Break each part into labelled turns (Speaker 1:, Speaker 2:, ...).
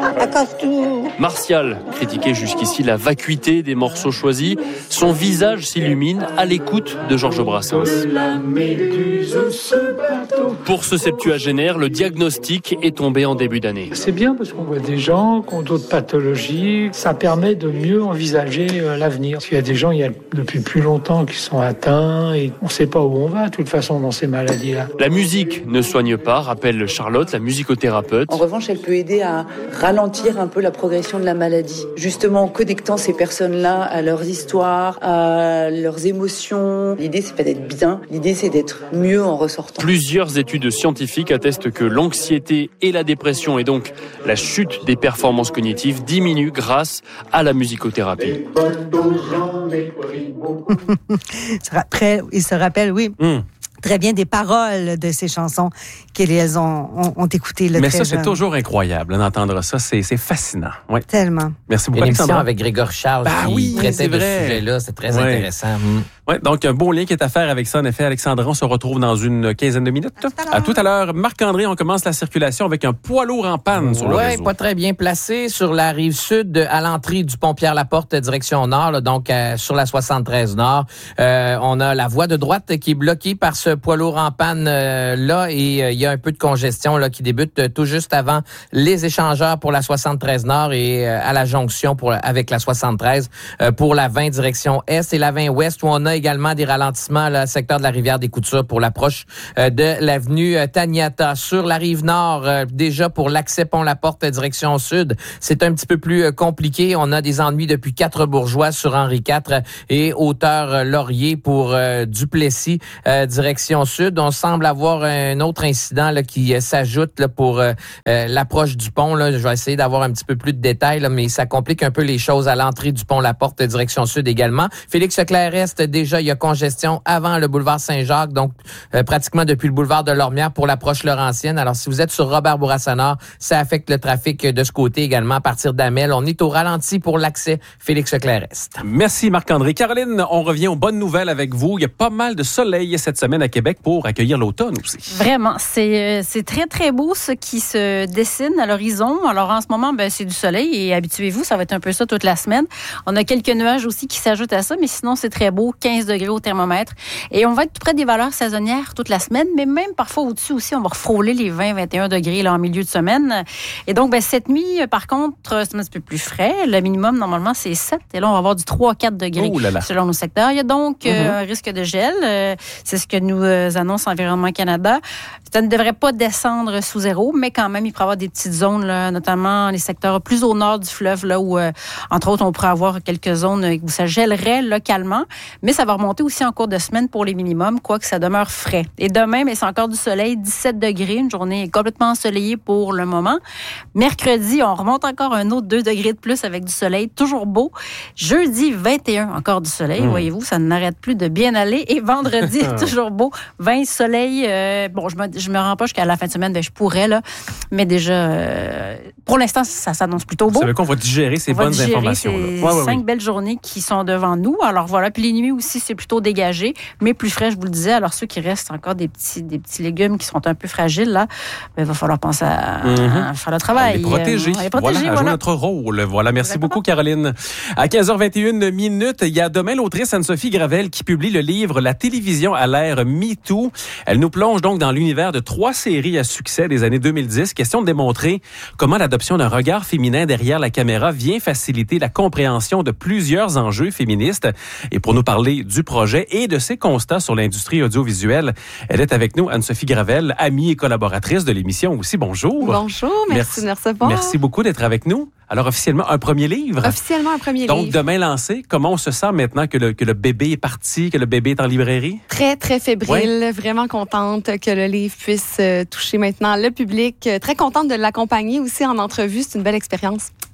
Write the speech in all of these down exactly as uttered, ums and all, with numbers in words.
Speaker 1: Martial critiquait jusqu'ici la vacuité des morceaux choisis. Son visage s'illumine à l'écoute de Georges Brassens. Pour ce septuagénaire, le diagnostic est tombé en début d'année.
Speaker 2: C'est bien parce qu'on voit des gens qui ont d'autres pathologies. Ça permet de mieux envisager l'avenir. Parce qu'il y a des gens, il y a depuis plus longtemps qui sont atteints et on ne sait pas où on va de toute façon dans ces maladies-là.
Speaker 1: La musique ne soigne pas, rappelle Charlotte, la musicothérapeute.
Speaker 3: En revanche, elle peut aider à ralentir un peu la progression de la maladie. Justement, en connectant ces personnes-là à leurs histoires, à leurs émotions. L'idée, c'est pas d'être bien. L'idée, c'est d'être mieux en ressortant.
Speaker 1: Plusieurs études scientifiques attestent que l'anxiété et la dépression et donc la chute des performances cognitives diminuent grâce à la musicothérapie.
Speaker 4: Il se rappelle, oui.
Speaker 1: Mmh.
Speaker 4: Très bien des paroles de ces chansons qu'elles ont, ont, ont écoutées.
Speaker 5: Mais ça, c'est jeune. Toujours incroyable d'entendre ça. C'est, c'est fascinant. Ouais.
Speaker 4: Tellement.
Speaker 5: Merci beaucoup,
Speaker 6: Une
Speaker 5: Alexandra.
Speaker 6: émission avec Grégoire Charles
Speaker 5: bah,
Speaker 6: qui
Speaker 5: oui,
Speaker 6: traitait de ce
Speaker 5: vrai.
Speaker 6: sujet-là. C'est très
Speaker 5: ouais.
Speaker 6: intéressant. Mmh.
Speaker 5: Oui, donc un beau lien qui est à faire avec ça. En effet, Alexandra, on se retrouve dans une quinzaine de minutes. À tout à l'heure. À tout à l'heure. Marc-André, on commence la circulation avec un poids lourd en panne
Speaker 6: ouais,
Speaker 5: sur le réseau.
Speaker 6: Oui, pas très bien placé sur la rive sud à l'entrée du pont Pierre-Laporte, direction nord, là, donc euh, sur la soixante-treize nord. Euh, on a la voie de droite qui est bloquée par ce poids lourd en panne euh, là et il euh, y a un peu de congestion là qui débute euh, tout juste avant les échangeurs pour la soixante-treize nord et euh, à la jonction pour avec la soixante-treize euh, pour la vingt direction est et la vingt ouest où on a également des ralentissements là, secteur de la rivière des Coutures pour l'approche euh, de l'avenue euh, Taniata. Sur la rive nord, euh, déjà pour l'accès Pont-la-Porte direction sud, c'est un petit peu plus euh, compliqué. On a des ennuis depuis Quatre-Bourgeois sur Henri quatre et hauteur euh, Laurier pour euh, Duplessis euh, direction sud. On semble avoir un autre incident là, qui euh, s'ajoute là, pour euh, euh, l'approche du pont. Là. Je vais essayer d'avoir un petit peu plus de détails, là, mais ça complique un peu les choses à l'entrée du Pont-la-Porte direction sud également. Félix Leclerc-Est, déjà, il y a congestion avant le boulevard Saint-Jacques, donc euh, pratiquement depuis le boulevard de Lormière pour l'approche Laurentienne. Alors, si vous êtes sur Robert Bourassa-Nord, ça affecte le trafic de ce côté également à partir d'Amel. On est au ralenti pour l'accès Félix Leclerc-Est.
Speaker 5: Merci Marc-André. Caroline, on revient aux bonnes nouvelles avec vous. Il y a pas mal de soleil cette semaine à Québec pour accueillir l'automne aussi.
Speaker 7: Vraiment, c'est, c'est très, très beau ce qui se dessine à l'horizon. Alors, en ce moment, ben, c'est du soleil et habituez-vous, ça va être un peu ça toute la semaine. On a quelques nuages aussi qui s'ajoutent à ça, mais sinon, c'est très beau, quinze degrés au thermomètre. Et on va être tout près des valeurs saisonnières toute la semaine, mais même parfois au-dessus aussi, on va frôler les vingt à vingt et un degrés là, en milieu de semaine. Et donc, ben, cette nuit, par contre, c'est un petit peu plus frais. Le minimum, normalement, c'est sept. Et là, on va avoir du trois à quatre degrés
Speaker 5: oh là là.
Speaker 7: selon nos secteurs. Il y a donc euh, mm-hmm. un risque de gel. Euh, c'est ce que nous euh, annonce Environnement Canada. Ça ne devrait pas descendre sous zéro, mais quand même, il pourrait y avoir des petites zones, là, notamment les secteurs plus au nord du fleuve, là où, euh, entre autres, on pourrait avoir quelques zones où ça gèlerait localement. Mais ça va remonter aussi en cours de semaine pour les minimums, quoique ça demeure frais. Et demain, mais c'est encore du soleil, dix-sept degrés, une journée complètement ensoleillée pour le moment. Mercredi, on remonte encore un autre deux degrés de plus avec du soleil, toujours beau. Jeudi, vingt et un, encore du soleil, mmh. voyez-vous, ça n'arrête plus de bien aller. Et vendredi, toujours beau, vingt soleil. Euh, bon, je me, je me rends pas jusqu'à la fin de semaine, ben, je pourrais, là, mais déjà, euh, pour l'instant, ça s'annonce plutôt beau.
Speaker 5: Ça veut qu'on va digérer ces
Speaker 7: on
Speaker 5: bonnes
Speaker 7: digérer
Speaker 5: informations.
Speaker 7: Ces
Speaker 5: ouais, ouais,
Speaker 7: cinq
Speaker 5: oui.
Speaker 7: belles journées qui sont devant nous. Alors voilà, puis les nuits aussi, c'est plutôt dégagé, mais plus frais, je vous le disais. Alors ceux qui restent encore des petits, des petits légumes qui sont un peu fragiles, là, ben, il va falloir penser à, mm-hmm. à faire le travail.
Speaker 5: À les protéger.
Speaker 7: Euh, à les protéger
Speaker 5: voilà, à
Speaker 7: voilà.
Speaker 5: jouer notre rôle. Voilà, merci
Speaker 7: Exactement.
Speaker 5: beaucoup, Caroline. À quinze heures vingt et une minutes, il y a demain l'autrice Anne-Sophie Gravel qui publie le livre « La télévision à l'ère MeToo ». Elle nous plonge donc dans l'univers de trois séries à succès des années deux mille dix. Question de démontrer comment l'adoption d'un regard féminin derrière la caméra vient faciliter la compréhension de plusieurs enjeux féministes. Et pour nous parler du projet et de ses constats sur l'industrie audiovisuelle, elle est avec nous, Anne-Sophie Gravel, amie et collaboratrice de l'émission aussi. Bonjour.
Speaker 8: Bonjour, merci, merci de me recevoir.
Speaker 5: Merci beaucoup d'être avec nous. Alors, officiellement, un premier livre.
Speaker 8: Officiellement, un premier
Speaker 5: Donc,
Speaker 8: livre.
Speaker 5: Donc, demain lancé, comment on se sent maintenant que le, que le bébé est parti, que le bébé est en librairie?
Speaker 8: Très, très fébrile.
Speaker 5: Ouais.
Speaker 8: Vraiment contente que le livre puisse euh, toucher maintenant le public. Très contente de l'accompagner aussi en entrevue. C'est une belle expérience.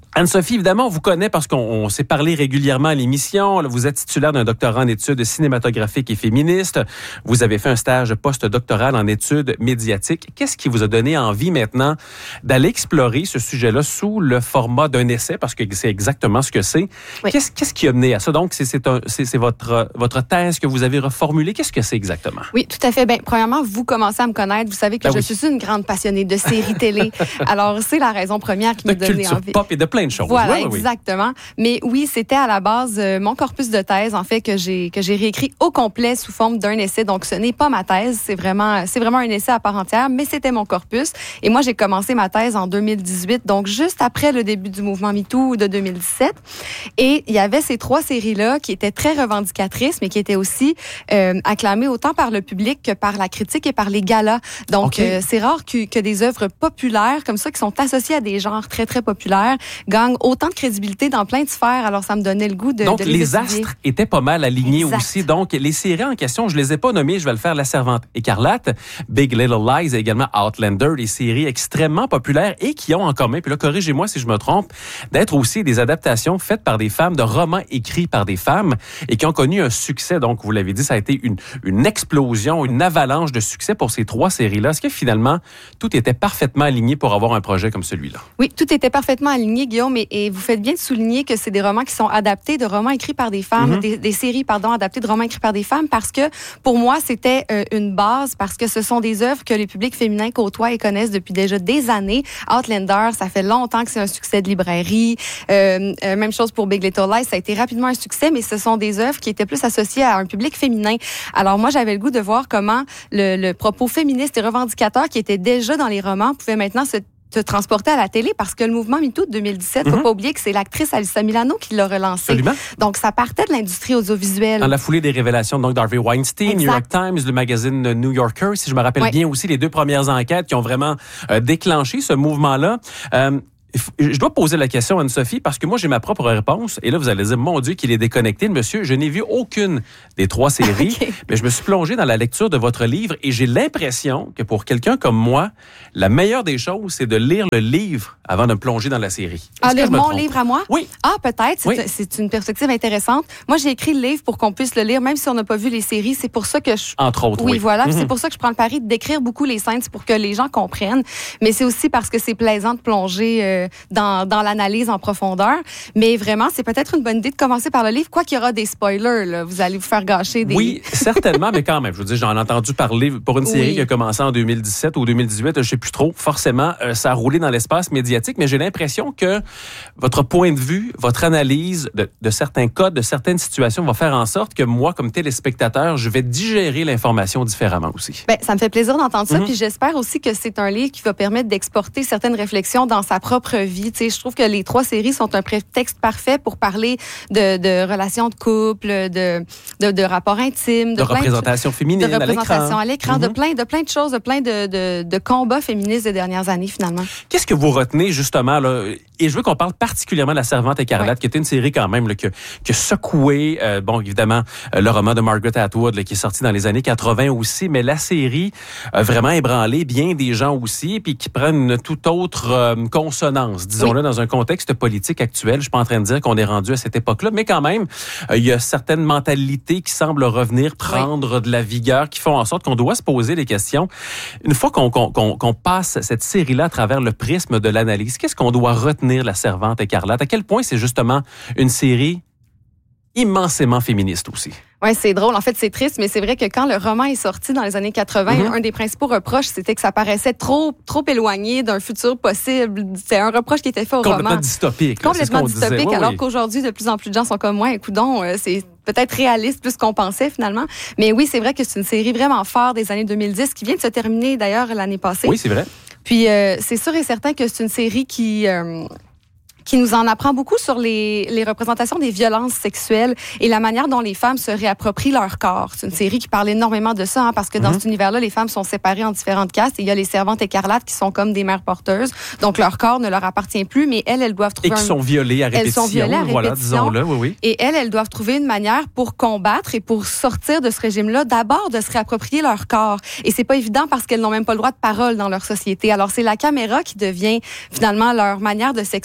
Speaker 5: Anne-Sophie, évidemment, on vous connaît parce qu'on on s'est parlé régulièrement à l'émission. Vous êtes titulaire d'un doctorat en études cinématographiques et féministes. Vous avez fait un stage postdoctoral en études médiatiques. Qu'est-ce qui vous a donné envie maintenant d'aller explorer ce sujet-là sous le format d'un essai? Parce que c'est exactement ce que c'est. Oui. Qu'est-ce, qu'est-ce qui a mené à ça? Donc, c'est, c'est, un, c'est, c'est votre, votre thèse que vous avez reformulée. Qu'est-ce que c'est exactement?
Speaker 8: Oui, tout à fait. Bien, premièrement, vous commencez à me connaître. Vous savez que ben je oui. suis une grande passionnée de séries télé. Alors, c'est la raison première qui m'a donné envie.
Speaker 5: Pop et de plein de choses.
Speaker 8: Voilà,
Speaker 5: oui, oui,
Speaker 8: exactement. Oui. Mais oui, c'était à la base euh, mon corpus de thèse, en fait, que j'ai que j'ai réécrit au complet sous forme d'un essai. Donc, ce n'est pas ma thèse, c'est vraiment c'est vraiment un essai à part entière, mais c'était mon corpus. Et moi, j'ai commencé ma thèse en deux mille dix-huit, donc juste après le début du mouvement MeToo de deux mille dix-sept. Et il y avait ces trois séries-là qui étaient très revendicatrices, mais qui étaient aussi euh, acclamées autant par le public que par la critique et par les galas. Donc, okay. euh, c'est rare que, que des œuvres populaires comme ça, qui sont associées à des genres très, très populaires, gagnent autant de crédibilité dans plein de sphères. Alors, ça me donnait le goût de
Speaker 5: Donc,
Speaker 8: de
Speaker 5: les, les
Speaker 8: astres
Speaker 5: étaient pas mal alignés
Speaker 8: exact.
Speaker 5: aussi. Donc, les séries en question, je les ai pas nommées, je vais le faire. La Servante écarlate, Big Little Lies et également Outlander, des séries extrêmement populaires et qui ont en commun, puis là, corrigez-moi si je me trompe, d'être aussi des adaptations faites par des femmes, de romans écrits par des femmes et qui ont connu un succès. Donc, vous l'avez dit, ça a été une, une explosion, une avalanche de succès pour ces trois séries-là. Est-ce que finalement, tout était parfaitement aligné pour avoir un projet comme celui-là?
Speaker 8: Oui, tout était parfaitement aligné, Guillaume, et, et vous faites bien de souligner que c'est des romans qui sont adaptés de romans écrits par des femmes, mm-hmm. des, des séries, pardon, adaptées de romans écrits par des femmes, parce que pour moi, c'était euh, une base, parce que ce sont des œuvres que les publics féminins côtoient et connaissent depuis déjà des années. Outlander, ça fait longtemps que c'est un succès de librairie. Euh, euh, même chose pour Big Little Lies, ça a été rapidement un succès, mais ce sont des œuvres qui étaient plus associées à un public féminin. Alors moi, j'avais le goût de voir comment le, le propos féministe et revendicateur qui était déjà dans les romans pouvait maintenant se se transporter à la télé, parce que le mouvement MeToo de deux mille dix-sept, mm-hmm. faut pas oublier que c'est l'actrice Alyssa Milano qui l'a relancé.
Speaker 5: Absolument.
Speaker 8: Donc, ça partait de l'industrie audiovisuelle.
Speaker 5: Dans la foulée des révélations donc d'Harvey Weinstein, exact. New York Times, le magazine New Yorker, si je me rappelle oui. bien aussi, les deux premières enquêtes qui ont vraiment euh, déclenché ce mouvement-là. Euh, Je dois poser la question à Anne-Sophie parce que moi, j'ai ma propre réponse. Et là, vous allez dire, mon Dieu, qu'il est déconnecté, le monsieur. Je n'ai vu aucune des trois séries. Okay. Mais je me suis plongé dans la lecture de votre livre et j'ai l'impression que pour quelqu'un comme moi, la meilleure des choses, c'est de lire le livre avant de me plonger dans la série.
Speaker 8: Ah, lire mon livre à moi?
Speaker 5: Oui.
Speaker 8: Ah, peut-être. C'est,
Speaker 5: oui.
Speaker 8: c'est une perspective intéressante. Moi, j'ai écrit le livre pour qu'on puisse le lire, même si on n'a pas vu les séries. C'est pour ça que je...
Speaker 5: Entre autres,
Speaker 8: oui.
Speaker 5: oui,
Speaker 8: voilà.
Speaker 5: Mm-hmm.
Speaker 8: C'est pour ça que je prends le pari de décrire beaucoup les scènes. C'est pour que les gens comprennent. Mais c'est aussi parce que c'est plaisant de plonger euh, dans, dans l'analyse en profondeur. Mais vraiment, c'est peut-être une bonne idée de commencer par le livre, quoi qu'il y aura des spoilers. Là. Vous allez vous faire gâcher des...
Speaker 5: Oui, certainement, mais quand même. Je veux dire, j'en ai entendu parler pour une série oui. qui a commencé en deux mille dix-sept ou deux mille dix-huit, je ne sais plus trop. Forcément, euh, ça a roulé dans l'espace médiatique, mais j'ai l'impression que votre point de vue, votre analyse de, de certains cas, de certaines situations va faire en sorte que moi, comme téléspectateur, je vais digérer l'information différemment aussi.
Speaker 8: Bien, ça me fait plaisir d'entendre ça, mm-hmm. puis j'espère aussi que c'est un livre qui va permettre d'exporter certaines réflexions dans sa propre vie. Tu sais, je trouve que les trois séries sont un prétexte parfait pour parler de, de relations de couple, de, de, de rapports intimes, de,
Speaker 5: de représentation
Speaker 8: de,
Speaker 5: féminine
Speaker 8: de représentation
Speaker 5: à
Speaker 8: l'écran, à l'écran mm-hmm. de plein, de plein de choses, de plein de, de, de combats féministes des dernières années finalement.
Speaker 5: Qu'est-ce que vous retenez justement là? Et je veux qu'on parle particulièrement de La Servante écarlate, oui. qui était une série quand même là, qui, qui a secoué, euh, bon évidemment, euh, le roman de Margaret Atwood là, qui est sorti dans les années quatre-vingts aussi, mais la série a vraiment ébranlé bien des gens aussi, puis qui prennent une toute autre euh, consonance, disons-le, oui. dans un contexte politique actuel. Je suis pas en train de dire qu'on est rendu à cette époque-là, mais quand même, euh, il y a certaines mentalités qui semblent revenir prendre oui. de la vigueur, qui font en sorte qu'on doit se poser des questions. Une fois qu'on, qu'on, qu'on, qu'on passe cette série-là à travers le prisme de l'analyse, qu'est-ce qu'on doit retenir La Servante écarlate? À quel point c'est justement une série immensément féministe aussi?
Speaker 8: Oui, c'est drôle. En fait, c'est triste, mais c'est vrai que quand le roman est sorti dans les années quatre-vingts, mm-hmm. un des principaux reproches, c'était que ça paraissait trop trop éloigné d'un futur possible. C'est un reproche qui était fait au
Speaker 5: complètement
Speaker 8: roman.
Speaker 5: Dystopique,
Speaker 8: là, complètement
Speaker 5: c'est ce qu'on
Speaker 8: dystopique,
Speaker 5: disait.
Speaker 8: alors
Speaker 5: oui,
Speaker 8: qu'aujourd'hui, de plus en plus de gens sont comme moi. Écoutons, euh, c'est peut-être réaliste plus qu'on pensait finalement. Mais oui, c'est vrai que c'est une série vraiment forte des années deux mille dix qui vient de se terminer d'ailleurs l'année passée.
Speaker 5: Oui, c'est vrai.
Speaker 8: Puis euh, c'est sûr et certain que c'est une série qui... Euh, qui nous en apprend beaucoup sur les, les représentations des violences sexuelles et la manière dont les femmes se réapproprient leur corps. C'est une série qui parle énormément de ça, hein, parce que dans mm-hmm. cet univers-là, les femmes sont séparées en différentes castes et il y a les servantes écarlates qui sont comme des mères porteuses. Donc, leur corps ne leur appartient plus, mais elles, elles doivent trouver...
Speaker 5: Et qui
Speaker 8: un...
Speaker 5: sont violées à répétition.
Speaker 8: Elles sont violées à répétition.
Speaker 5: Voilà, disons-le, oui, oui.
Speaker 8: Et elles, elles doivent trouver une manière pour combattre et pour sortir de ce régime-là, d'abord de se réapproprier leur corps. Et c'est pas évident parce qu'elles n'ont même pas le droit de parole dans leur société. Alors, c'est la caméra qui devient finalement leur manière de s'exprimer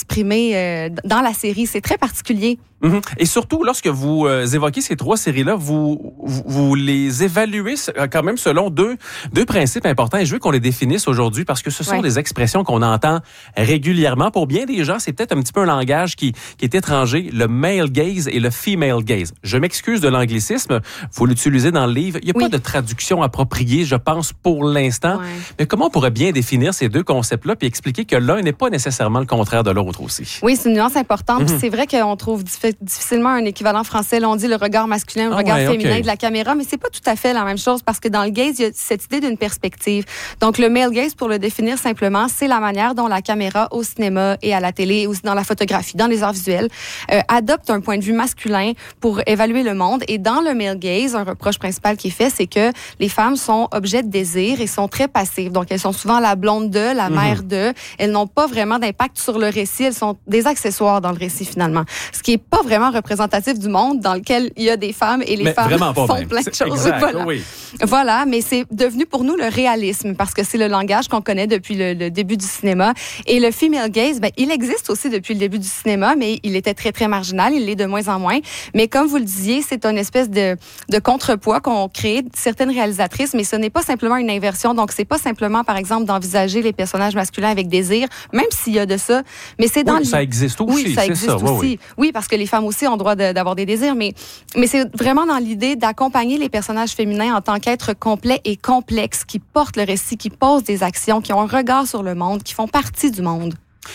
Speaker 8: filmé euh, dans la série. C'est très particulier.
Speaker 5: Mm-hmm. Et surtout, lorsque vous euh, évoquez ces trois séries-là, vous, vous, vous les évaluez quand même selon deux, deux principes importants. Et je veux qu'on les définisse aujourd'hui parce que ce sont ouais. des expressions qu'on entend régulièrement. Pour bien des gens, c'est peut-être un petit peu un langage qui, qui est étranger, le male gaze et le female gaze. Je m'excuse de l'anglicisme, faut l'utiliser dans le livre. Il n'y a oui. pas de traduction appropriée, je pense, pour l'instant. Ouais. Mais comment on pourrait bien définir ces deux concepts-là puis expliquer que l'un n'est pas nécessairement le contraire de l'autre aussi?
Speaker 8: Oui, c'est une nuance importante. Mm-hmm. C'est vrai qu'on trouve difficilement un équivalent français. Là, on dit le regard masculin, le ah regard ouais, féminin okay. de la caméra, mais c'est pas tout à fait la même chose parce que dans le gaze, il y a cette idée d'une perspective. Donc, le male gaze, pour le définir simplement, c'est la manière dont la caméra au cinéma et à la télé, et aussi dans la photographie, dans les arts visuels, euh, adopte un point de vue masculin pour évaluer le monde. Et dans le male gaze, un reproche principal qui est fait, c'est que les femmes sont objets de désir et sont très passives. Donc, elles sont souvent la blonde de, la mm-hmm. mère de. Elles n'ont pas vraiment d'impact sur le récit. Elles sont des accessoires dans le récit, finalement. Ce qui est pas vraiment représentatif du monde dans lequel il y a des femmes et les
Speaker 5: mais
Speaker 8: femmes font
Speaker 5: même.
Speaker 8: plein de choses.
Speaker 5: Exact,
Speaker 8: voilà.
Speaker 5: Oui.
Speaker 8: voilà, mais c'est devenu pour nous le réalisme parce que c'est le langage qu'on connaît depuis le, le début du cinéma. Et le female gaze, ben, il existe aussi depuis le début du cinéma, mais il était très, très marginal. Il l'est de moins en moins. Mais comme vous le disiez, c'est une espèce de, de contrepoids qu'ont créé certaines réalisatrices, mais ce n'est pas simplement une inversion. Donc, c'est pas simplement, par exemple, d'envisager les personnages masculins avec désir, même s'il y a de ça, mais c'est dans...
Speaker 5: Oui, ça existe aussi,
Speaker 8: oui, ça
Speaker 5: c'est
Speaker 8: existe
Speaker 5: ça.
Speaker 8: aussi.
Speaker 5: Oui, oui.
Speaker 8: oui, parce que les femmes aussi ont le droit de, d'avoir des désirs, mais, mais c'est vraiment dans l'idée d'accompagner les personnages féminins en tant qu'êtres complets et complexes, qui portent le récit, qui posent des actions, qui ont un regard sur le monde, qui font partie du monde.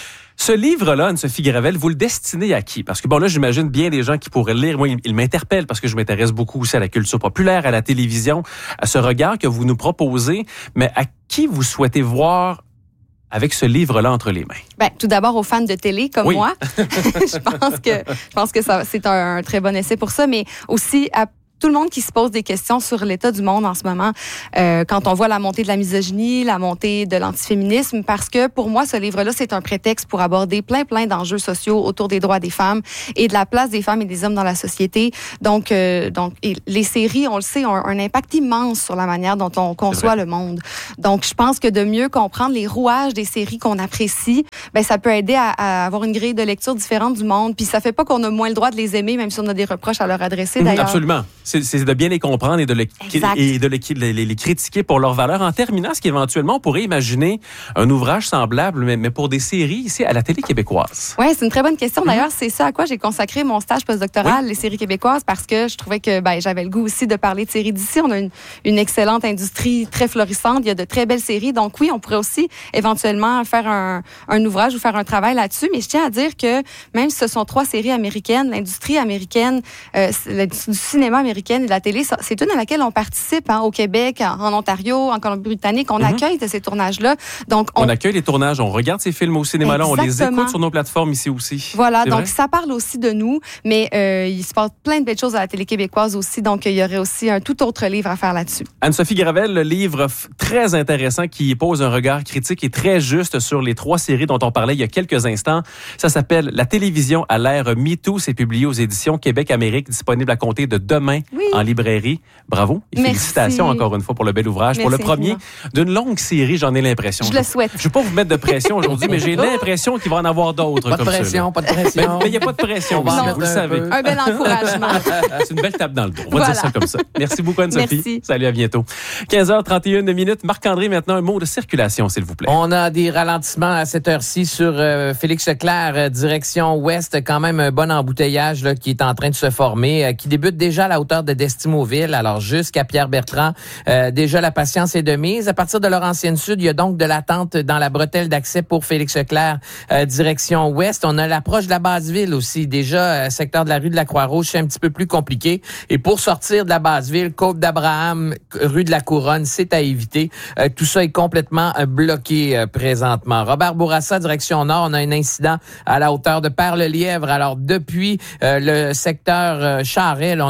Speaker 5: Ce livre-là, Anne-Sophie Gravel, vous le destinez à qui? Parce que bon, là, j'imagine bien des gens qui pourraient le lire. Moi, il, il m'interpelle parce que je m'intéresse beaucoup aussi à la culture populaire, à la télévision, à ce regard que vous nous proposez. Mais à qui vous souhaitez voir avec ce livre-là entre les mains?
Speaker 8: Ben, tout d'abord aux fans de télé comme
Speaker 5: oui.
Speaker 8: moi. je pense que je pense que ça, c'est un, un très bon essai pour ça, mais aussi à tout le monde qui se pose des questions sur l'état du monde en ce moment, euh, quand on voit la montée de la misogynie, la montée de l'antiféminisme, parce que pour moi, ce livre-là, c'est un prétexte pour aborder plein, plein d'enjeux sociaux autour des droits des femmes et de la place des femmes et des hommes dans la société. Donc, euh, donc et les séries, on le sait, ont un impact immense sur la manière dont on conçoit le monde. Donc, je pense que de mieux comprendre les rouages des séries qu'on apprécie, ben ça peut aider à, à avoir une grille de lecture différente du monde. Puis ça fait pas qu'on a moins le droit de les aimer, même si on a des reproches à leur adresser, d'ailleurs.
Speaker 5: Absolument. C'est, c'est de bien les comprendre et de, le, et de les, les, les critiquer pour leur valeur. En terminant, ce qu'éventuellement, on pourrait imaginer un ouvrage semblable, mais, mais pour des séries ici à la télé québécoise.
Speaker 8: Oui, c'est une très bonne question. D'ailleurs, mm-hmm. c'est ça à quoi j'ai consacré mon stage postdoctoral, oui. les séries québécoises, parce que je trouvais que ben, j'avais le goût aussi de parler de séries d'ici. On a une, une excellente industrie très florissante. Il y a de très belles séries. Donc oui, on pourrait aussi éventuellement faire un, un ouvrage ou faire un travail là-dessus. Mais je tiens à dire que même si ce sont trois séries américaines, l'industrie américaine, euh, l'industrie du cinéma américain et de la télé, c'est une à laquelle on participe hein, au Québec, en, en Ontario, en Colombie-Britannique. On mm-hmm. accueille de ces tournages-là. Donc, on... on accueille
Speaker 5: les tournages, on regarde ces films au cinéma là, on les écoute sur nos plateformes ici aussi.
Speaker 8: Voilà,
Speaker 5: c'est
Speaker 8: donc
Speaker 5: vrai?
Speaker 8: Ça parle aussi de nous, mais euh, il se passe plein de belles choses à la télé québécoise aussi, donc il y aurait aussi un tout autre livre à faire là-dessus.
Speaker 5: Anne-Sophie Gravel, le livre f- très intéressant qui pose un regard critique et très juste sur les trois séries dont on parlait il y a quelques instants. Ça s'appelle La télévision à l'ère MeToo. C'est publié aux éditions Québec-Amérique, disponible à compter de demain oui. en librairie. Bravo et
Speaker 8: Merci.
Speaker 5: Félicitations encore une fois pour le bel ouvrage.
Speaker 8: Merci
Speaker 5: pour le premier d'une longue série, j'en ai l'impression.
Speaker 8: Je, je le souhaite.
Speaker 5: Je ne vais pas vous mettre de pression aujourd'hui, mais j'ai l'impression qu'il va en avoir d'autres.
Speaker 6: Pas de
Speaker 5: comme
Speaker 6: pression,
Speaker 5: ça,
Speaker 6: pas de pression.
Speaker 5: Mais il n'y a pas de pression,
Speaker 6: non,
Speaker 5: vous le savez.
Speaker 8: Un bel encouragement.
Speaker 5: C'est une belle tape dans le dos. On va
Speaker 8: voilà.
Speaker 5: dire ça comme ça. Merci beaucoup, Anne-Sophie.
Speaker 8: Merci.
Speaker 5: Salut, à bientôt. quinze heures trente et une minutes. Marc-André, maintenant, un mot de circulation, s'il vous plaît.
Speaker 6: On a des ralentissements à cette heure-ci sur euh, Félix Leclerc, euh, direction ouest. Quand même un bon embouteillage là, qui est en train de se former, euh, qui débute déjà à la hauteur de Destimoville, alors jusqu'à Pierre-Bertrand. Euh, déjà, la patience est de mise. À partir de Laurentienne-Sud, il y a donc de l'attente dans la bretelle d'accès pour Félix Leclerc, euh, direction ouest. On a l'approche de la Basse-Ville aussi. Déjà, euh, secteur de la rue de la Croix-Rouge, c'est un petit peu plus compliqué. Et pour sortir de la Basse-Ville, Côte d'Abraham, rue de la Couronne, c'est à éviter. Euh, tout ça est complètement euh, bloqué euh, présentement. Robert Bourassa, direction nord, on a un incident à la hauteur de Perle-Lièvre. Alors, depuis euh, le secteur euh, Charest, là, on a un bon embouteillage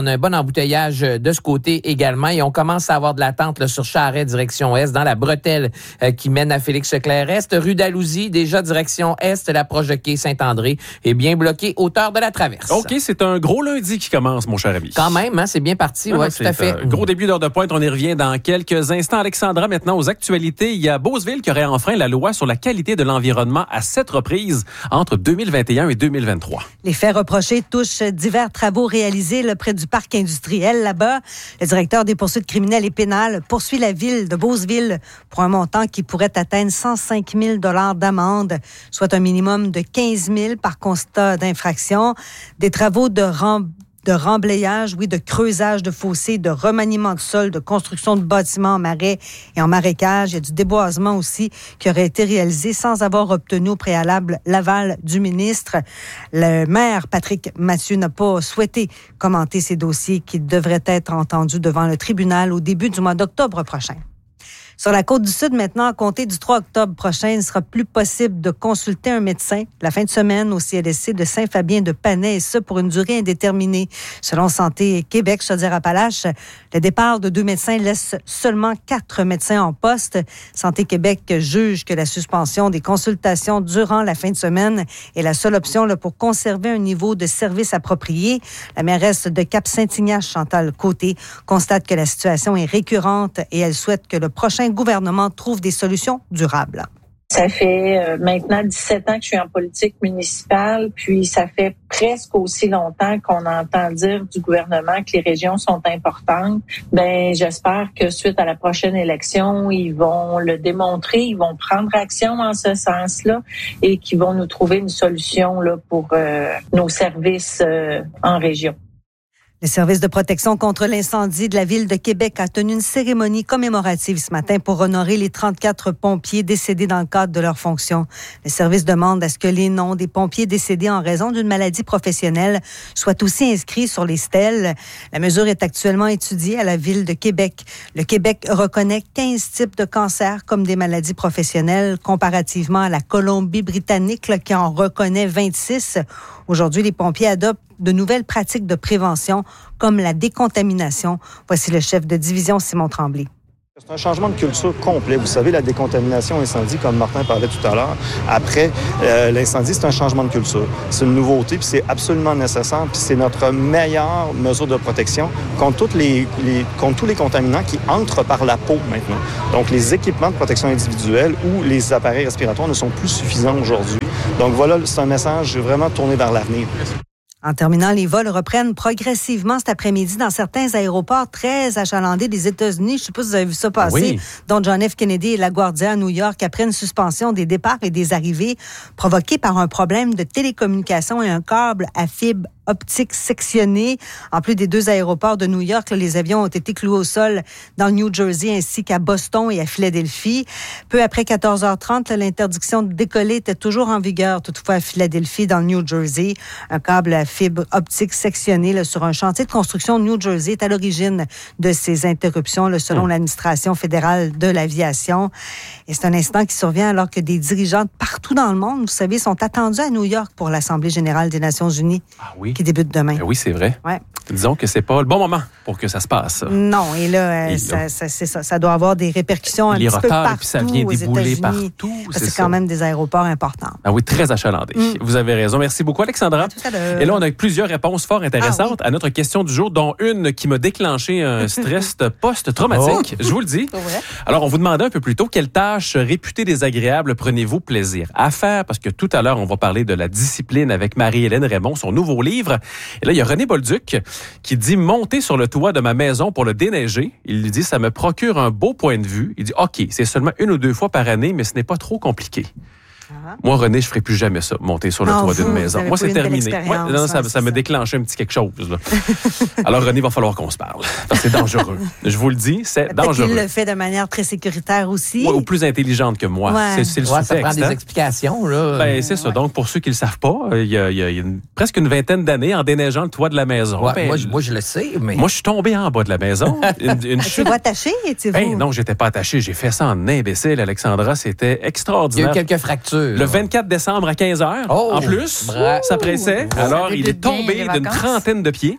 Speaker 6: embouteillage de ce côté également. Et on commence à avoir de l'attente là, sur Charest, direction Est, dans la bretelle euh, qui mène à Félix-Leclerc-Est. Rue d'Alousie, déjà direction Est, l'approche de quai Saint-André est bien bloquée, hauteur de la traverse.
Speaker 5: OK, c'est un gros lundi qui commence, mon cher ami.
Speaker 6: Quand même, hein, c'est bien parti, oui, tout à fait.
Speaker 5: Un gros début d'heure de pointe, on y revient dans quelques instants. Alexandra, maintenant aux actualités. Il y a Beauceville qui aurait enfreint la loi sur la qualité de l'environnement à sept reprises entre deux mille vingt et un et deux mille vingt-trois.
Speaker 4: Les faits reprochés touchent divers travaux réalisés là, près du parc industriel là-bas. Le directeur des poursuites criminelles et pénales poursuit la ville de Beauceville pour un montant qui pourrait atteindre cent cinq mille dollars d'amende, soit un minimum de quinze mille par constat d'infraction. Des travaux de remboursement de remblayage, oui, de creusage de fossés, de remaniement de sol, de construction de bâtiments en marais et en marécage. Il y a du déboisement aussi qui aurait été réalisé sans avoir obtenu au préalable l'aval du ministre. Le maire, Patrick Mathieu, n'a pas souhaité commenter ces dossiers qui devraient être entendus devant le tribunal au début du mois d'octobre prochain. Sur la Côte-du-Sud, maintenant, à compter du trois octobre prochain, il ne sera plus possible de consulter un médecin la fin de semaine au C L S C de Saint-Fabien-de-Panay, et ce, pour une durée indéterminée. Selon Santé Québec, Chaudière-Appalaches, le départ de deux médecins laisse seulement quatre médecins en poste. Santé Québec juge que la suspension des consultations durant la fin de semaine est la seule option là, pour conserver un niveau de service approprié. La mairesse de Cap-Saint-Ignace, Chantal Côté, constate que la situation est récurrente et elle souhaite que le prochain gouvernement trouve des solutions durables.
Speaker 9: Ça fait euh, maintenant dix-sept ans que je suis en politique municipale, puis ça fait presque aussi longtemps qu'on entend dire du gouvernement que les régions sont importantes. Ben, j'espère que suite à la prochaine élection, ils vont le démontrer, ils vont prendre action en ce sens-là et qu'ils vont nous trouver une solution là pour euh, nos services euh, en région.
Speaker 4: Le service de protection contre l'incendie de la ville de Québec a tenu une cérémonie commémorative ce matin pour honorer les trente-quatre pompiers décédés dans le cadre de leur fonction. Le service demande à ce que les noms des pompiers décédés en raison d'une maladie professionnelle soient aussi inscrits sur les stèles. La mesure est actuellement étudiée à la ville de Québec. Le Québec reconnaît quinze types de cancers comme des maladies professionnelles, comparativement à la Colombie-Britannique là, qui en reconnaît vingt-six. Aujourd'hui, les pompiers adoptent de nouvelles pratiques de prévention comme la décontamination. Voici le chef de division, Simon Tremblay.
Speaker 10: C'est un changement de culture complet. Vous savez, la décontamination incendie, comme Martin parlait tout à l'heure, après euh, l'incendie, c'est un changement de culture. C'est une nouveauté, puis c'est absolument nécessaire, puis c'est notre meilleure mesure de protection contre, toutes les, les, contre tous les contaminants qui entrent par la peau maintenant. Donc, les équipements de protection individuelle ou les appareils respiratoires ne sont plus suffisants aujourd'hui. Donc, voilà, c'est un message vraiment tourné vers l'avenir.
Speaker 4: En terminant, les vols reprennent progressivement cet après-midi dans certains aéroports très achalandés des États-Unis. Je ne sais pas si vous avez vu ça passer, oui. Dont John F. Kennedy et LaGuardia à New York après une suspension des départs et des arrivées provoquée par un problème de télécommunication et un câble à fibre optique sectionné. En plus des deux aéroports de New York, là, les avions ont été cloués au sol dans le New Jersey ainsi qu'à Boston et à Philadelphie. Peu après quatorze heures trente, là, l'interdiction de décoller était toujours en vigueur, toutefois à Philadelphie, dans le New Jersey. Un câble à fibre optique sectionné là, sur un chantier de construction de New Jersey est à l'origine de ces interruptions, là, selon mmh. l'administration fédérale de l'aviation. Et c'est un incident qui survient alors que des dirigeants partout dans le monde, vous savez, sont attendus à New York pour l'Assemblée générale des Nations unies.
Speaker 5: Ah oui.
Speaker 4: Qui débute demain.
Speaker 5: Ben oui, c'est vrai.
Speaker 4: Ouais.
Speaker 5: Disons que c'est pas le bon moment pour que ça se passe.
Speaker 4: Non, et là, et ça, là. Ça, c'est ça, ça doit avoir des répercussions un
Speaker 5: Les
Speaker 4: petit
Speaker 5: retards,
Speaker 4: peu partout
Speaker 5: puis ça vient débouler partout.
Speaker 4: C'est, c'est
Speaker 5: ça.
Speaker 4: quand même des aéroports importants.
Speaker 5: Ah oui, très achalandés. Mm. Vous avez raison. Merci beaucoup, Alexandra.
Speaker 4: À tout à l'heure.
Speaker 5: Et là, on a plusieurs réponses fort intéressantes
Speaker 4: ah, oui.
Speaker 5: à notre question du jour, dont une qui m'a déclenché un stress post-traumatique. Oh. Je vous le dis. Alors, on vous demandait un peu plus tôt quelle tâche réputée désagréable prenez-vous plaisir à faire? Parce que tout à l'heure, on va parler de la discipline avec Marie-Hélène Raymond, son nouveau livre. Et là, il y a René Bolduc qui dit « Monter sur le toit de ma maison pour le déneiger. » Il lui dit « Ça me procure un beau point de vue. » Il dit « OK, c'est seulement une ou deux fois par année, mais ce n'est pas trop compliqué. » Uh-huh. Moi, René, je ne ferai plus jamais ça, monter sur le
Speaker 4: non,
Speaker 5: toit
Speaker 4: vous,
Speaker 5: d'une maison. Moi, c'est terminé. Ouais, non, ça, ça, ça me déclenchait un petit quelque chose. Là. Alors, René, il va falloir qu'on se parle. Parce que c'est dangereux. Je vous le dis, c'est
Speaker 4: Peut-être
Speaker 5: dangereux.
Speaker 4: qu'il le fait de manière très sécuritaire aussi.
Speaker 5: Ouais, ou plus intelligente que moi.
Speaker 4: Ouais.
Speaker 5: C'est, c'est le
Speaker 6: ouais,
Speaker 5: sous-texte.
Speaker 6: Ça prend des
Speaker 5: hein?
Speaker 6: explications. Là.
Speaker 5: Ben, c'est ouais. ça. Donc, pour ceux qui ne le savent pas, il y a, il y a une, presque une vingtaine d'années en déneigeant le toit de la maison.
Speaker 6: Ouais,
Speaker 5: ben,
Speaker 6: moi, je, moi, je le sais. Mais...
Speaker 5: Moi, je suis tombé en bas de la maison. Une, une
Speaker 4: chute. Tu attaché, tu
Speaker 5: ben, non, j'étais pas attaché. J'ai fait ça en imbécile, Alexandra. C'était extraordinaire.
Speaker 6: Il y a eu quelques fractures.
Speaker 5: Le vingt-quatre décembre à quinze heures.
Speaker 6: Oh,
Speaker 5: en plus,
Speaker 6: bravo.
Speaker 5: ça pressait. Alors, il est tombé d'une trentaine de pieds.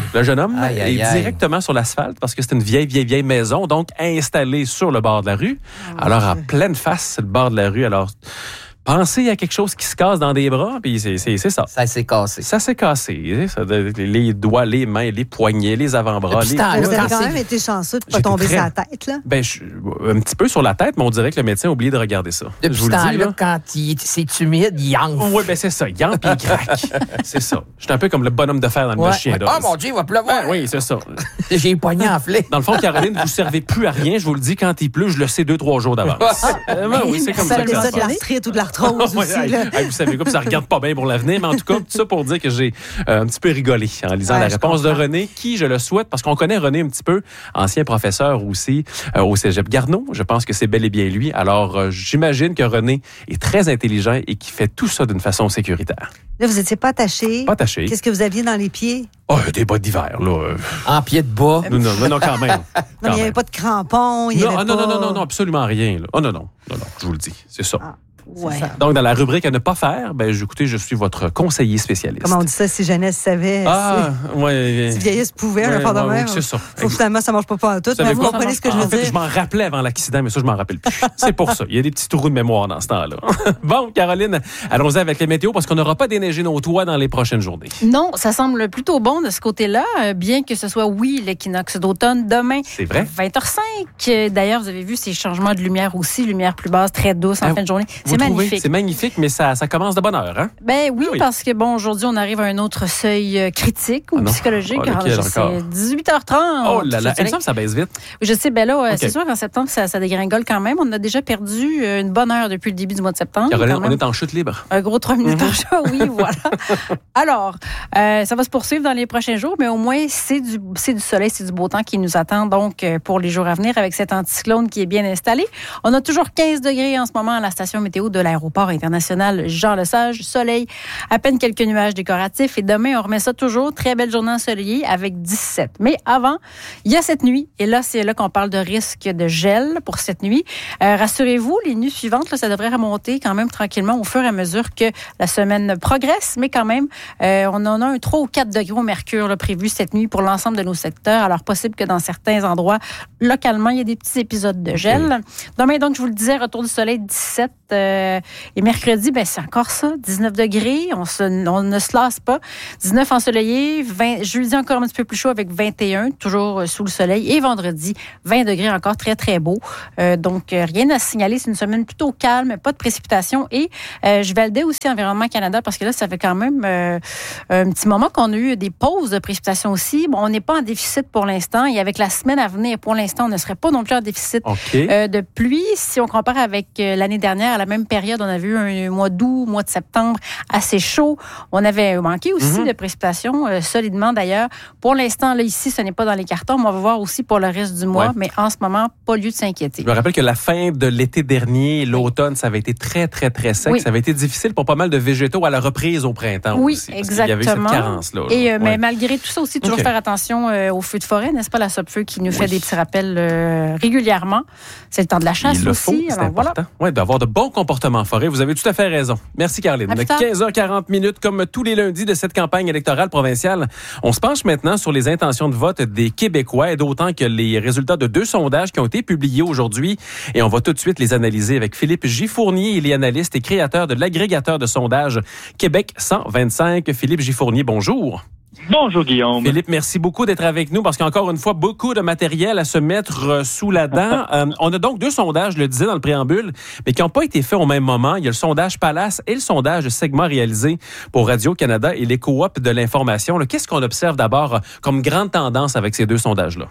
Speaker 5: Le jeune homme
Speaker 6: aïe, aïe,
Speaker 5: est
Speaker 6: aïe.
Speaker 5: directement sur l'asphalte parce que c'est une vieille, vieille, vieille maison, donc installée sur le bord de la rue.
Speaker 4: Oh,
Speaker 5: Alors, en pleine face, c'est le bord de la rue. Alors, pensez à quelque chose qui se casse dans des bras, puis c'est, c'est, c'est ça.
Speaker 6: Ça s'est cassé.
Speaker 5: Ça s'est cassé. Ça, les doigts, les mains, les poignets, les avant-bras.
Speaker 6: Depuis
Speaker 5: Les...
Speaker 6: ce temps-là,
Speaker 4: Vous avez
Speaker 6: quand
Speaker 4: quand
Speaker 6: c'est-
Speaker 4: même été chanceux de ne pas
Speaker 5: J'étais
Speaker 4: tomber
Speaker 5: très-
Speaker 4: sur la tête, là.
Speaker 5: Ben, je- un petit peu sur la tête, mais on dirait que le médecin a oublié de regarder ça.
Speaker 6: Depuis
Speaker 5: je vous
Speaker 6: ce
Speaker 5: le dis,
Speaker 6: temps-là,
Speaker 5: là.
Speaker 6: quand il, c'est humide, il enfle.
Speaker 5: Oui, ben c'est ça. Il entre puis il craque. C'est ça. Je suis un peu comme le bonhomme de fer dans le
Speaker 6: Ouais.
Speaker 5: chien d'Oz.
Speaker 6: Oh mon Dieu, il va pleuvoir.
Speaker 5: Ben oui, c'est ça.
Speaker 6: J'ai les poignets enflés.
Speaker 5: Dans le fond, Caroline, vous ne servez plus à rien. Je vous le dis, quand il pleut, je le sais deux, trois jours d'avance. Euh, ben oui, c'est comme ça.
Speaker 4: Ça,
Speaker 5: que
Speaker 4: c'est
Speaker 5: ça
Speaker 4: ça
Speaker 5: se
Speaker 4: de
Speaker 5: passe.
Speaker 4: l'arthrite ou de l'arthrose
Speaker 5: Ouais,
Speaker 4: aussi,
Speaker 5: hey,
Speaker 4: là.
Speaker 5: hey, vous savez quoi, puis ça regarde pas bien pour l'avenir, mais en tout cas, tout ça pour dire que j'ai euh, un petit peu rigolé en lisant
Speaker 4: Ouais,
Speaker 5: la
Speaker 4: je
Speaker 5: réponse de
Speaker 4: comprends.
Speaker 5: René, qui, je le souhaite, parce qu'on connaît René un petit peu, ancien professeur aussi euh, au Cégep Garneau. Je pense que c'est bel et bien lui. Alors, euh, j'imagine que René est très intelligent et qui fait tout ça d'une façon sécuritaire.
Speaker 4: Là, vous n'étiez pas attaché.
Speaker 5: Pas attaché.
Speaker 4: Qu'est-ce que vous aviez dans les pieds?
Speaker 5: Oh, des bottes d'hiver, là. euh,
Speaker 6: En pied de bas.
Speaker 5: Non, non, non, non, quand même.
Speaker 4: Non,
Speaker 5: Quand
Speaker 4: mais il n'y avait
Speaker 5: même.
Speaker 4: pas de crampons. Il y
Speaker 5: Non,
Speaker 4: avait
Speaker 5: ah, non,
Speaker 4: pas...
Speaker 5: non, non, non, non, absolument rien. Là. Oh non, non, non, non, je vous le dis, c'est ça.
Speaker 4: Ah,
Speaker 7: Ouais.
Speaker 4: ça.
Speaker 5: Donc, dans la rubrique à ne pas faire, ben, je- écoutez, je suis votre conseiller spécialiste.
Speaker 4: Comment on dit ça si jeunesse savait?
Speaker 5: Ah, ouais.
Speaker 4: Si, si vieillesse pouvait,
Speaker 5: Ouais,
Speaker 4: un affaire de
Speaker 5: ouais,
Speaker 4: même.
Speaker 5: oui, c'est ça.
Speaker 4: Faut que finalement, ça ne marche pas pas en tout.
Speaker 5: Vous savez
Speaker 4: Mais vous
Speaker 5: quoi?
Speaker 4: comprenez ce que je
Speaker 5: En
Speaker 4: veux
Speaker 5: fait,
Speaker 4: dire?
Speaker 5: je m'en rappelais avant l'accident, mais ça, je m'en rappelle plus. C'est pour ça. Il y a des petits trous de mémoire dans ce temps-là. Bon, Caroline, allons-y avec les météos parce qu'on n'aura pas déneigé nos toits dans les prochaines journées.
Speaker 7: Non, ça semble plutôt bon de ce côté-là, euh, bien que ce soit, oui, l'équinoxe d'automne demain.
Speaker 5: C'est vrai?
Speaker 7: vingt heures cinq. Euh, D'ailleurs, vous avez vu ces changements de lumière aussi, lumière plus basse, très douce en
Speaker 5: Ah,
Speaker 7: fin de journée.
Speaker 5: Vous
Speaker 7: C'est
Speaker 5: trouvez?
Speaker 7: magnifique.
Speaker 5: C'est magnifique, mais ça, ça commence de bonne heure, hein?
Speaker 7: Ben oui,
Speaker 5: Oui.
Speaker 7: parce que bon, aujourd'hui, on arrive à un autre seuil euh, critique ou
Speaker 5: Ah non.
Speaker 7: psychologique.
Speaker 5: Ah, lequel
Speaker 7: Alors, je
Speaker 5: encore?
Speaker 7: sais, dix-huit heures trente.
Speaker 5: Oh là là,
Speaker 7: Je
Speaker 5: il me semble que ça baisse vite.
Speaker 7: Je sais, ben là, euh,
Speaker 5: Ok.
Speaker 7: c'est sûr qu'en septembre, ça, ça dégringole quand même. On a déjà perdu euh, une bonne heure depuis le début du mois de septembre.
Speaker 5: Caroline,
Speaker 7: quand
Speaker 5: on
Speaker 7: même.
Speaker 5: est en chute libre.
Speaker 7: Un gros trois minutes
Speaker 5: Mhm.
Speaker 7: par jour, oui, voilà. Alors, euh, ça va se poursuivre dans les prochains jours, mais au moins, c'est du, c'est du soleil, c'est du beau temps qui nous attend donc euh, pour les jours à venir avec cet anticyclone qui est bien installé. On a toujours quinze degrés en ce moment à la station météo de l'aéroport international Jean-Lesage. Soleil, à peine quelques nuages décoratifs et demain, on remet ça toujours. Très belle journée ensoleillée avec dix-sept. Mais avant, il y a cette nuit et là, c'est là qu'on parle de risque de gel pour cette nuit. Euh, rassurez-vous, les nuits suivantes, là, ça devrait remonter quand même tranquillement au fur et à mesure que la semaine progresse, mais quand même, euh, on en a un trois ou quatre degrés au mercure là, prévu cette nuit pour l'ensemble de nos secteurs. Alors, possible que dans certains endroits, localement, il y ait des petits épisodes de gel. Okay. Demain, donc, je vous le disais, retour du soleil, dix-sept. Euh, et mercredi, ben, c'est encore ça, dix-neuf degrés. On, se, on ne se lasse pas. dix-neuf ensoleillé. vingt, jeudi, encore un petit peu plus chaud avec vingt et un, toujours sous le soleil. Et vendredi, vingt degrés, encore très, très beau. Euh, donc, euh, rien à signaler. C'est une semaine plutôt calme, pas de précipitation. Et euh, je validais aussi Environnement Canada parce que là, ça fait quand même euh, un petit moment qu'on a eu des pauses de précipitation aussi. Bon, on n'est pas en déficit pour l'instant. Et avec la semaine à venir, pour l'instant, on ne serait pas non plus en déficit
Speaker 5: okay.
Speaker 7: euh, de pluie. Si on compare avec euh, l'année dernière, à la même période, on avait eu un mois d'août, mois de septembre assez chaud. On avait manqué aussi mm-hmm. de précipitation, euh, solidement d'ailleurs. Pour l'instant, là, ici, ce n'est pas dans les cartons. Mais on va voir aussi pour le reste du mois. Ouais. Mais en ce moment, pas lieu de s'inquiéter.
Speaker 5: Je me rappelle que la fin de l'été dernier, l'automne, ça avait été très, très, très sec. Oui. Ça avait été difficile pour pas mal de végétaux à la reprise au printemps
Speaker 7: oui,
Speaker 5: aussi.
Speaker 7: Oui, exactement.
Speaker 5: Il y avait eu cette carence-là. Là.
Speaker 7: Et euh,
Speaker 5: ouais.
Speaker 7: mais malgré tout ça aussi, toujours okay. faire attention euh, aux feux de forêt, n'est-ce pas, la Sopfeu qui nous oui. fait des petits rappels euh, régulièrement. C'est le temps de la chasse
Speaker 5: Il le
Speaker 7: aussi.
Speaker 5: faut, c'est
Speaker 7: Alors,
Speaker 5: important.
Speaker 7: Voilà.
Speaker 5: Oui, d'avoir de bons comportements en forêt. Vous avez tout à fait raison. Merci, Caroline. quinze heures quarante minutes, comme tous les lundis de cette campagne électorale provinciale. On se penche maintenant sur les intentions de vote des Québécois, et d'autant que les résultats de deux sondages qui ont été publiés aujourd'hui. Et on va tout de suite les analyser avec Philippe Giffournier. Il est analyste et créateur de l'agrégateur de sondage Québec cent vingt-cinq. Philippe Giffournier, bonjour.
Speaker 11: Bonjour Guillaume.
Speaker 5: Philippe, merci beaucoup d'être avec nous parce qu'encore une fois, beaucoup de matériel à se mettre sous la dent. euh, on a donc deux sondages, je le disais dans le préambule, mais qui n'ont pas été faits au même moment. Il y a le sondage Palace et le sondage Segma réalisé pour Radio-Canada et les coops de l'information. Là, qu'est-ce qu'on observe d'abord comme grande tendance avec ces deux sondages-là?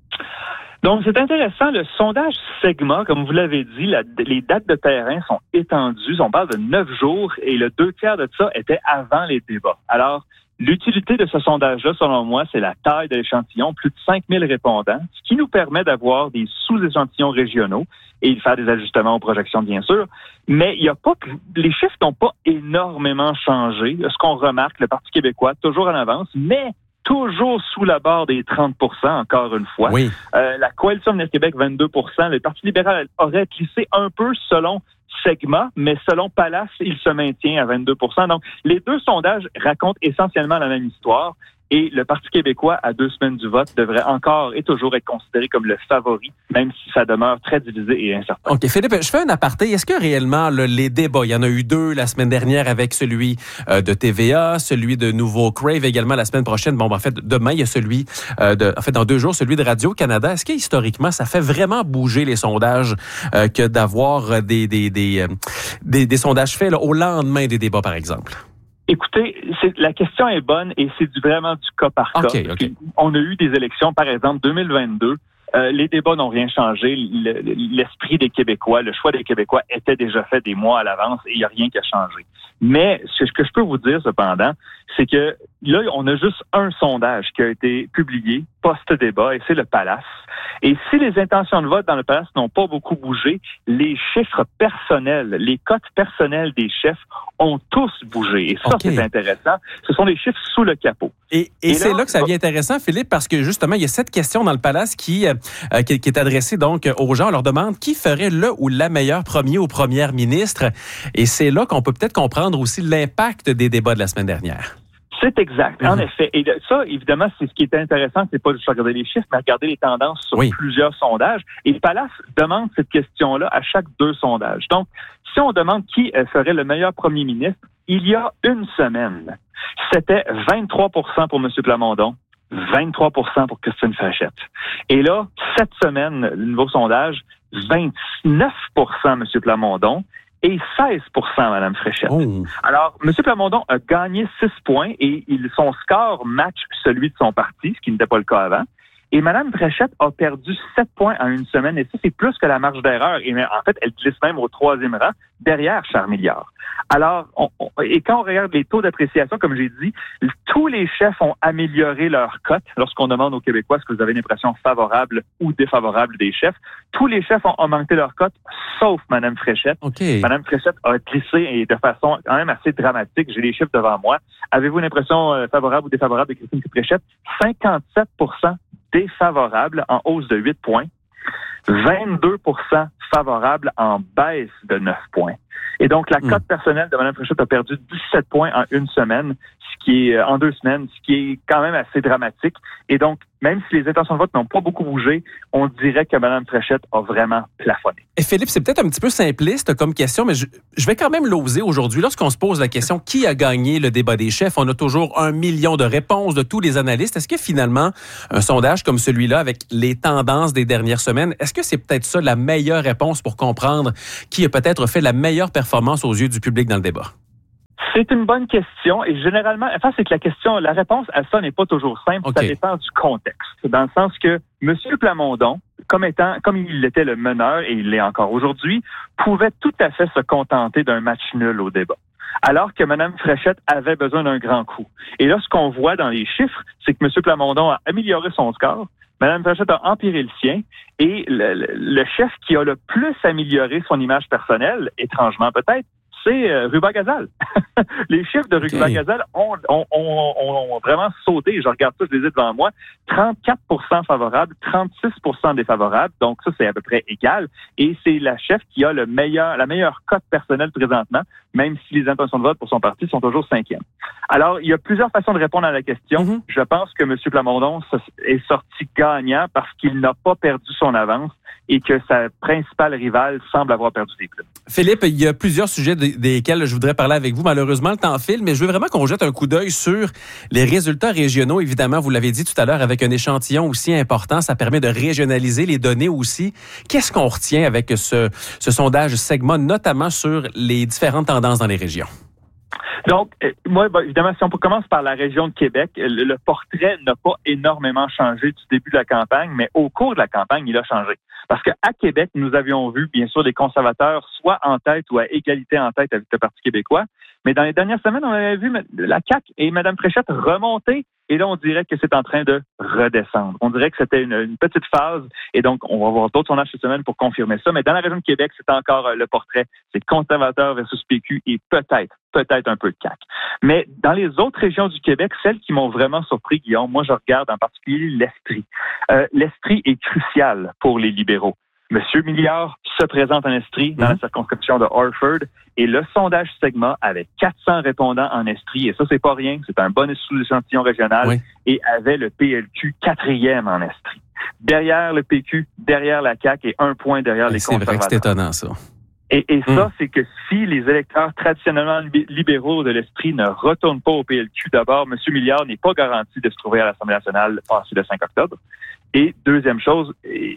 Speaker 11: Donc, c'est intéressant. Le sondage Segma, comme vous l'avez dit, la, les dates de terrain sont étendues. On parle de neuf jours et le deux tiers de ça était avant les débats. Alors, l'utilité de ce sondage-là, selon moi, c'est la taille de l'échantillon, plus de cinq mille répondants, ce qui nous permet d'avoir des sous-échantillons régionaux et de faire des ajustements aux projections, bien sûr. Mais il y a pas que, les chiffres n'ont pas énormément changé. Ce qu'on remarque, le Parti québécois, toujours en avance, mais toujours sous la barre des trente pour cent, encore une fois.
Speaker 5: Oui.
Speaker 11: Euh, la Coalition Avenir Québec, vingt-deux pour cent. Le Parti libéral aurait glissé un peu selon Segma, mais selon Palace, il se maintient à vingt-deux pour cent. Donc, les deux sondages racontent essentiellement la même histoire. Et le Parti québécois, à deux semaines du vote, devrait encore et toujours être considéré comme le favori, même si ça demeure très divisé et incertain.
Speaker 5: OK, Philippe, je fais un aparté. Est-ce que réellement, là, les débats, il y en a eu deux la semaine dernière avec celui euh, de T V A, celui de Nouveau Crave également la semaine prochaine. Bon, ben, en fait, demain, il y a celui, euh, de, en fait, dans deux jours, celui de Radio-Canada. Est-ce que historiquement, ça fait vraiment bouger les sondages euh, que d'avoir des, des, des, euh, des, des sondages faits là, au lendemain des débats, par exemple?
Speaker 11: Écoutez, c'est, la question est bonne et c'est du, vraiment du cas par cas.
Speaker 5: Okay, okay.
Speaker 11: On a eu des élections, par exemple, deux mille vingt-deux. Euh, les débats n'ont rien changé. Le, l'esprit des Québécois, le choix des Québécois était déjà fait des mois à l'avance et il n'y a rien qui a changé. Mais ce que je peux vous dire, cependant, c'est que là, on a juste un sondage qui a été publié post-débat et c'est le Palace. Et si les intentions de vote dans le Palace n'ont pas beaucoup bougé, les chiffres personnels, les cotes personnelles des chefs ont tous bougé. Et ça, okay. c'est intéressant. Ce sont des chiffres sous le capot.
Speaker 5: Et, et, et c'est là, là que ça devient intéressant, Philippe, parce que justement, il y a cette question dans le Palace qui, euh, qui, qui est adressée donc aux gens. On leur demande qui ferait le ou la meilleure premier ou première ministre. Et c'est là qu'on peut peut-être comprendre aussi l'impact des débats de la semaine dernière.
Speaker 11: C'est exact, en mm-hmm. effet. Et ça, évidemment, c'est ce qui est intéressant, c'est pas juste regarder les chiffres, mais regarder les tendances sur oui. plusieurs sondages. Et le Palace demande cette question-là à chaque deux sondages. Donc, si on demande qui serait le meilleur premier ministre, il y a une semaine, c'était vingt-trois pour cent pour M. Plamondon, vingt-trois pour cent pour Christine Fréchette. Et là, cette semaine, le nouveau sondage, vingt-neuf pour cent M. Plamondon, et seize pour cent Mme Fréchette. Oh. Alors, M. Plamondon a gagné six points et il, son score match celui de son parti, ce qui n'était pas le cas avant. Et Mme Fréchette a perdu sept points en une semaine, et ça, c'est plus que la marge d'erreur. Et en fait, elle glisse même au troisième rang, derrière Charles Milliard. Alors, on, on, et quand on regarde les taux d'appréciation, comme j'ai dit, tous les chefs ont amélioré leur cote. Lorsqu'on demande aux Québécois est-ce que vous avez une impression favorable ou défavorable des chefs, tous les chefs ont augmenté leur cote, sauf Mme Fréchette.
Speaker 5: Okay.
Speaker 11: Mme Fréchette a glissé et de façon quand même assez dramatique. J'ai les chiffres devant moi. Avez-vous une impression euh, favorable ou défavorable de Christine Fréchette? cinquante-sept pour cent défavorable en hausse de huit points. vingt-deux pour cent favorable en baisse de neuf points. Et donc, la cote mmh. personnelle de Mme Fréchette a perdu dix-sept points en une semaine, ce qui est en deux semaines, ce qui est quand même assez dramatique. Et donc, même si les intentions de vote n'ont pas beaucoup bougé, on dirait que Mme Fréchette a vraiment plafonné.
Speaker 5: Et Philippe, c'est peut-être un petit peu simpliste comme question, mais je, je vais quand même l'oser aujourd'hui. Lorsqu'on se pose la question qui a gagné le débat des chefs, on a toujours un million de réponses de tous les analystes. Est-ce que finalement, un sondage comme celui-là, avec les tendances des dernières semaines, est-ce que c'est peut-être ça la meilleure réponse pour comprendre qui a peut-être fait la meilleure performance aux yeux du public dans le débat?
Speaker 11: C'est une bonne question et généralement, enfin, c'est que la question, la réponse à ça n'est pas toujours simple. Okay. Ça dépend du contexte. Dans le sens que M. Plamondon, comme étant, comme il était le meneur et il l'est encore aujourd'hui, pouvait tout à fait se contenter d'un match nul au débat. Alors que Mme Fréchette avait besoin d'un grand coup. Et là, ce qu'on voit dans les chiffres, c'est que M. Plamondon a amélioré son score. Mme Fréchette a empiré le sien et le, le, le chef qui a le plus amélioré son image personnelle, étrangement peut-être, c'est euh, Ruba Gazal. Les chiffres de Ruba okay. Gazal ont, ont, ont, ont vraiment sauté. Je regarde ça, je les ai devant moi. trente-quatre pour cent favorables, trente-six pour cent défavorables. Donc ça, c'est à peu près égal. Et c'est la chef qui a le meilleur, la meilleure cote personnelle présentement, même si les intentions de vote pour son parti sont toujours cinquième. Alors, il y a plusieurs façons de répondre à la question. Mm-hmm. Je pense que M. Plamondon est sorti gagnant parce qu'il n'a pas perdu son avance et que sa principale rivale semble avoir perdu des plumes.
Speaker 5: Philippe, il y a plusieurs sujets desquels je voudrais parler avec vous. Malheureusement, le temps file, mais je veux vraiment qu'on jette un coup d'œil sur les résultats régionaux. Évidemment, vous l'avez dit tout à l'heure, avec un échantillon aussi important, ça permet de régionaliser les données aussi. Qu'est-ce qu'on retient avec ce, ce sondage Segma, notamment sur les différentes tendances dans les régions?
Speaker 11: Donc, moi, bah, évidemment, si on commence par la région de Québec, le, le portrait n'a pas énormément changé du début de la campagne, mais au cours de la campagne, il a changé. Parce qu'à Québec, nous avions vu, bien sûr, les conservateurs soit en tête ou à égalité en tête avec le Parti québécois. Mais dans les dernières semaines, on avait vu la C A Q et Mme Fréchette remonter. Et là, on dirait que c'est en train de redescendre. On dirait que c'était une, une petite phase. Et donc, on va voir d'autres sondages cette semaine pour confirmer ça. Mais dans la région de Québec, c'est encore le portrait. C'est conservateur versus P Q et peut-être, peut-être un peu de C A Q. Mais dans les autres régions du Québec, celles qui m'ont vraiment surpris, Guillaume, moi, je regarde en particulier l'Estrie. Euh, L'Estrie est crucial pour les libéraux. Monsieur Milliard se présente en Estrie dans mmh. la circonscription de Orford et le sondage Segma avait quatre cents répondants en Estrie et ça, c'est pas rien. C'est un bon sous-échantillon régional oui. et avait le P L Q quatrième en Estrie. Derrière le P Q, derrière la C A Q et un point derrière et les conservateurs.
Speaker 5: C'est vrai que c'est étonnant, ça.
Speaker 11: Et, et mmh. ça, c'est que si les électeurs traditionnellement libéraux de l'Estrie ne retournent pas au P L Q, d'abord, M. Milliard n'est pas garanti de se trouver à l'Assemblée nationale passé le cinq octobre. Et deuxième chose,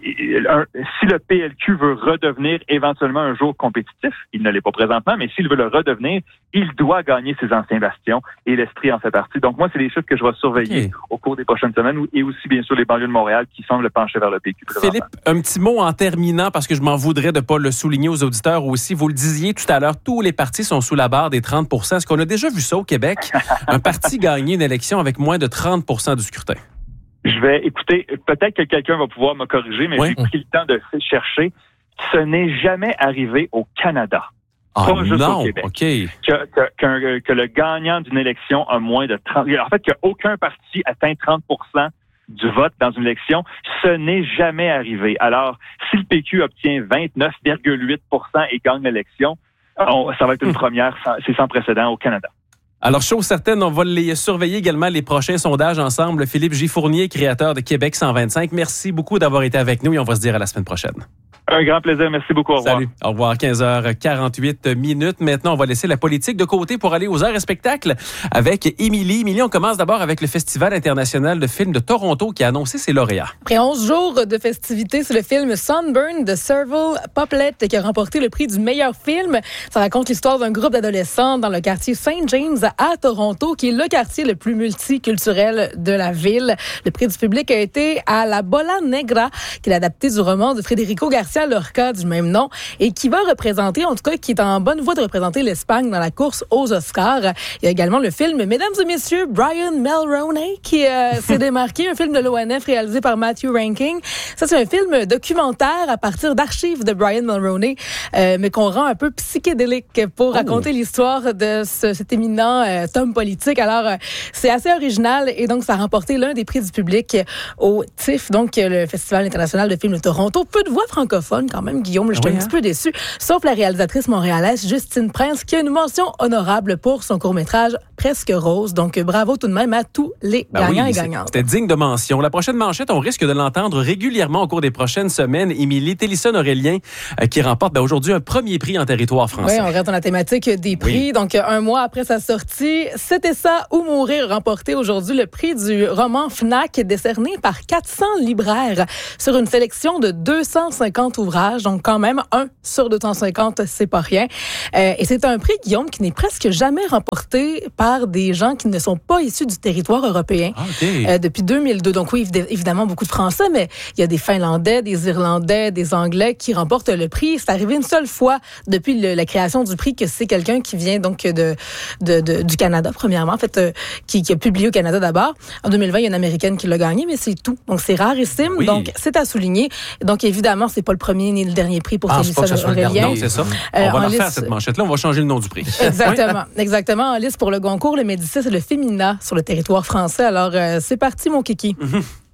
Speaker 11: un, si le P L Q veut redevenir éventuellement un jour compétitif, il ne l'est pas présentement, mais s'il veut le redevenir, il doit gagner ses anciens bastions et l'Estrie en fait partie. Donc moi, c'est des chiffres que je vais surveiller okay. au cours des prochaines semaines et aussi bien sûr les banlieues de Montréal qui semblent pencher vers le P Q.
Speaker 5: Philippe, un petit mot en terminant parce que je m'en voudrais de ne pas le souligner aux auditeurs aussi. Vous le disiez tout à l'heure, tous les partis sont sous la barre des trente pour cent. Est-ce qu'on a déjà vu ça au Québec? Un parti gagner une élection avec moins de trente pour cent du scrutin?
Speaker 11: Je vais écouter, peut-être que quelqu'un va pouvoir me corriger, mais oui. j'ai pris le temps de chercher. Ce n'est jamais arrivé au Canada.
Speaker 5: Ah
Speaker 11: pas juste
Speaker 5: non,
Speaker 11: au Québec.
Speaker 5: Okay.
Speaker 11: Que, que, que, que le gagnant d'une élection a moins de trente. En fait, qu'aucun parti atteint trente pour cent du vote dans une élection. Ce n'est jamais arrivé. Alors, si le P Q obtient vingt-neuf virgule huit pour cent et gagne l'élection, on, ça va être une première, c'est sans précédent au Canada.
Speaker 5: Alors, chose certaine, on va les surveiller également les prochains sondages ensemble. Philippe J. Fournier, créateur de Québec cent vingt-cinq, merci beaucoup d'avoir été avec nous et on va se dire à la semaine prochaine.
Speaker 11: Un grand plaisir. Merci beaucoup. Au revoir.
Speaker 5: Salut. Au revoir. quinze heures quarante-huit minutes. Maintenant, on va laisser la politique de côté pour aller aux arts et spectacles avec Émilie. Émilie, on commence d'abord avec le Festival international de films de Toronto qui a annoncé ses lauréats.
Speaker 12: Après onze jours de festivités, c'est le film Sunburn de Serval Poplet qui a remporté le prix du meilleur film. Ça raconte l'histoire d'un groupe d'adolescents dans le quartier Saint James à Toronto, qui est le quartier le plus multiculturel de la ville. Le prix du public a été à La Bola Negra, qui est adapté du roman de Federico Garcia Lorca du même nom et qui va représenter, en tout cas, qui est en bonne voie de représenter l'Espagne dans la course aux Oscars. Il y a également le film Mesdames et Messieurs, Brian Mulroney, qui euh, s'est démarqué, un film de l'O N F réalisé par Matthew Ranking. Ça, c'est un film documentaire à partir d'archives de Brian Mulroney, euh, mais qu'on rend un peu psychédélique pour oh. raconter l'histoire de ce, cet éminent euh, homme politique. Alors, euh, c'est assez original et donc, ça a remporté l'un des prix du public au T I F F, donc le Festival international de films de Toronto. Peu de voix francophones quand même, Guillaume. Je suis oui, un hein? petit peu déçue. Sauf la réalisatrice montréalaise Justine Prince, qui a une mention honorable pour son court-métrage Presque Rose. Donc, bravo tout de même à tous les ben gagnants oui, et gagnantes.
Speaker 5: C'était digne de mention. La prochaine manchette, on risque de l'entendre régulièrement au cours des prochaines semaines. Émilie Télison-Aurélien, euh, qui remporte ben, aujourd'hui un premier prix en territoire français.
Speaker 12: Oui, on reste dans la thématique des prix. Oui. Donc, un mois après sa sortie, C'était ça ou mourir remporté aujourd'hui le prix du roman F N A C décerné par quatre cents libraires sur une sélection de deux cent cinquante ouvrages. Donc, quand même, un sur deux cent cinquante, c'est pas rien. Euh, et c'est un prix, Guillaume, qui n'est presque jamais remporté par des gens qui ne sont pas issus du territoire européen ah, okay. euh, depuis deux mille deux. Donc oui, évidemment, beaucoup de Français, mais il y a des Finlandais, des Irlandais, des Anglais qui remportent le prix. C'est arrivé une seule fois depuis le, la création du prix que c'est quelqu'un qui vient donc de, de, de du Canada, premièrement, en fait, euh, qui, qui a publié au Canada d'abord. En deux mille vingt, il y a une Américaine qui l'a gagné, mais c'est tout. Donc c'est rarissime, oui. donc c'est à souligner. Donc évidemment, c'est pas le premier ni le dernier prix pour
Speaker 5: ah,
Speaker 12: Télison-Aurélien.
Speaker 5: Non, c'est ça. Euh, on va la liste... faire, cette manchette-là. On va changer le nom du prix.
Speaker 12: Exactement. exactement. En liste pour le Goncourt, le Médicis et le Fémina sur le territoire français. Alors, euh, c'est parti, mon kiki. Mm-hmm.